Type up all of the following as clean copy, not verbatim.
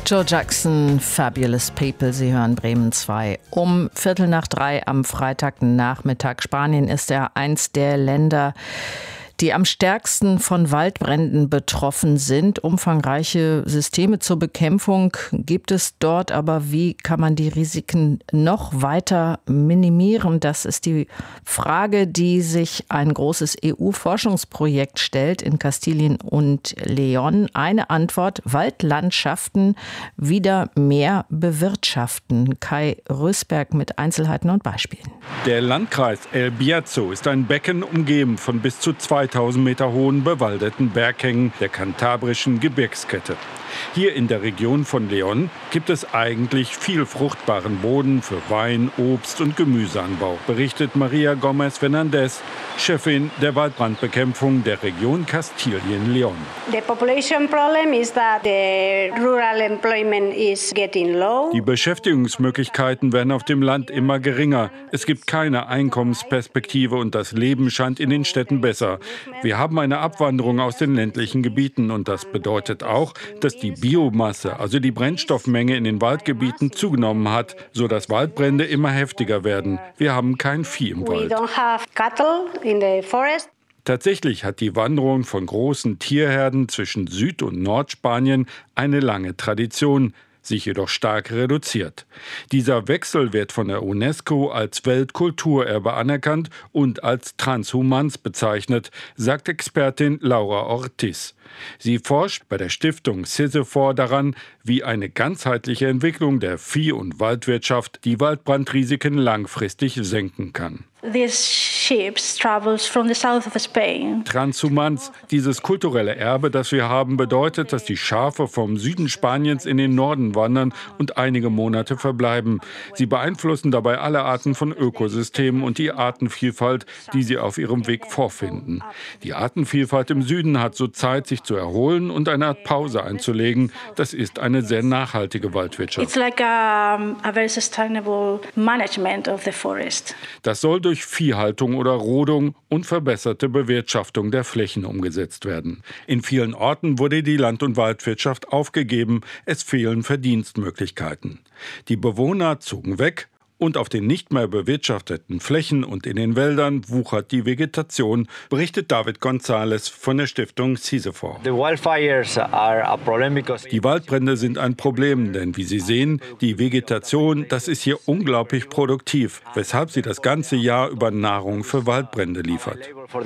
Joe Jackson, Fabulous People, Sie hören Bremen 2. Um 2:45 am Freitagnachmittag. Spanien ist ja eins der Länder, die am stärksten von Waldbränden betroffen sind. Umfangreiche Systeme zur Bekämpfung gibt es dort, aber wie kann man die Risiken noch weiter minimieren? Das ist die Frage, die sich ein großes EU-Forschungsprojekt stellt in Kastilien und León. Eine Antwort: Waldlandschaften wieder mehr bewirtschaften. Kai Rösberg mit Einzelheiten und Beispielen. Der Landkreis El Bierzo ist ein Becken umgeben von bis zu 2000 Meter hohen bewaldeten Berghängen der kantabrischen Gebirgskette. Hier in der Region von León gibt es eigentlich viel fruchtbaren Boden für Wein, Obst und Gemüseanbau, berichtet Maria Gómez Fernández, Chefin der Waldbrandbekämpfung der Region Kastilien-León. Die Beschäftigungsmöglichkeiten werden auf dem Land immer geringer. Es gibt keine Einkommensperspektive und das Leben scheint in den Städten besser. Wir haben eine Abwanderung aus den ländlichen Gebieten und das bedeutet auch, dass die Biomasse, also die Brennstoffmenge in den Waldgebieten zugenommen hat, sodass Waldbrände immer heftiger werden. Wir haben kein Vieh im Wald. Tatsächlich hat die Wanderung von großen Tierherden zwischen Süd- und Nordspanien eine lange Tradition, sich jedoch stark reduziert. Dieser Wechsel wird von der UNESCO als Weltkulturerbe anerkannt und als Transhumans bezeichnet, sagt Expertin Laura Ortiz. Sie forscht bei der Stiftung Sisyphor daran, wie eine ganzheitliche Entwicklung der Vieh- und Waldwirtschaft die Waldbrandrisiken langfristig senken kann. Transhumans, dieses kulturelle Erbe, das wir haben, bedeutet, dass die Schafe vom Süden Spaniens in den Norden wandern und einige Monate verbleiben. Sie beeinflussen dabei alle Arten von Ökosystemen und die Artenvielfalt, die sie auf ihrem Weg vorfinden. Die Artenvielfalt im Süden hat so Zeit, sich zu erholen und eine Art Pause einzulegen. Das ist eine sehr nachhaltige Waldwirtschaft. Das soll durch Viehhaltung oder Rodung und verbesserte Bewirtschaftung der Flächen umgesetzt werden. In vielen Orten wurde die Land- und Waldwirtschaft aufgegeben. Es fehlen Verdienstmöglichkeiten. Die Bewohner zogen weg. Und auf den nicht mehr bewirtschafteten Flächen und in den Wäldern wuchert die Vegetation, berichtet David González von der Stiftung Sisyphor. Die Waldbrände sind ein Problem, denn wie Sie sehen, die Vegetation, das ist hier unglaublich produktiv, weshalb sie das ganze Jahr über Nahrung für Waldbrände liefert.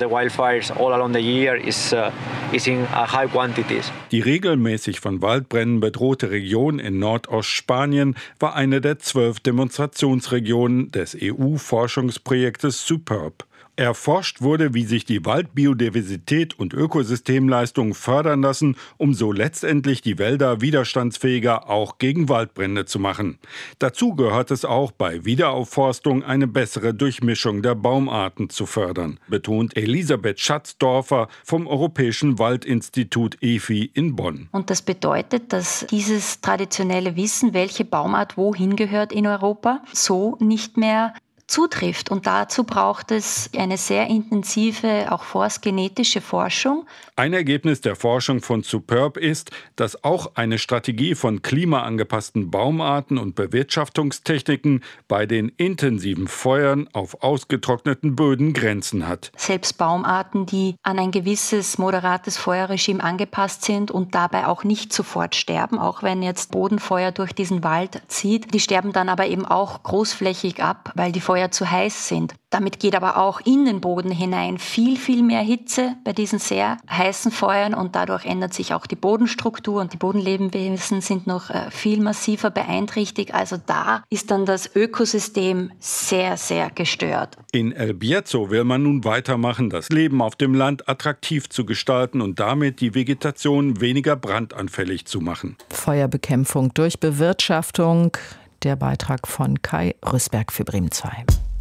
Die regelmäßig von Waldbränden bedrohte Region in Nordostspanien war eine der 12 Demonstrationsregionen des EU-Forschungsprojektes Superb. Erforscht wurde, wie sich die Waldbiodiversität und Ökosystemleistungen fördern lassen, um so letztendlich die Wälder widerstandsfähiger auch gegen Waldbrände zu machen. Dazu gehört es auch, bei Wiederaufforstung eine bessere Durchmischung der Baumarten zu fördern, betont Elisabeth Schatzdorfer vom Europäischen Waldinstitut EFI in Bonn. Und das bedeutet, dass dieses traditionelle Wissen, welche Baumart wohin gehört in Europa, so nicht mehr zutrifft. Und dazu braucht es eine sehr intensive, auch forstgenetische Forschung. Ein Ergebnis der Forschung von Superb ist, dass auch eine Strategie von klimaangepassten Baumarten und Bewirtschaftungstechniken bei den intensiven Feuern auf ausgetrockneten Böden Grenzen hat. Selbst Baumarten, die an ein gewisses moderates Feuerregime angepasst sind und dabei auch nicht sofort sterben, auch wenn jetzt Bodenfeuer durch diesen Wald zieht, die sterben dann aber eben auch großflächig ab, weil die Feuer zu heiß sind. Damit geht aber auch in den Boden hinein viel, viel mehr Hitze bei diesen sehr heißen Feuern und dadurch ändert sich auch die Bodenstruktur und die Bodenlebewesen sind noch viel massiver beeinträchtigt. Also da ist dann das Ökosystem sehr, sehr gestört. In El Bierzo will man nun weitermachen, das Leben auf dem Land attraktiv zu gestalten und damit die Vegetation weniger brandanfällig zu machen. Feuerbekämpfung durch Bewirtschaftung. Der Beitrag von Kai Rösberg für Bremen 2.